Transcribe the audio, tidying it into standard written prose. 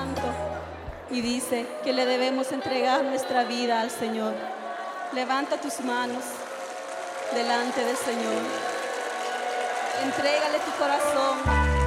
Santo y dice que le debemos entregar nuestra vida al Señor. Levanta tus manos delante del Señor. Entrégale tu corazón.